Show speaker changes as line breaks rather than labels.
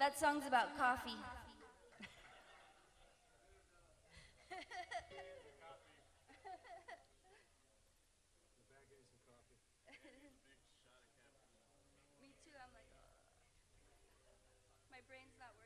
That song's about coffee. Me too. I'm like, my brain's not working.